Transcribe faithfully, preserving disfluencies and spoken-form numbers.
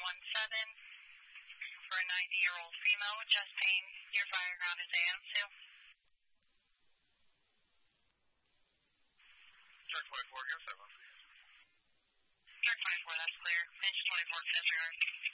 one seven for a ninety-year-old female with chest pain. Your fire ground is A M two. Track twenty-four, give us that one. Track twenty-four, that's clear. Pinch twenty-four, disregard.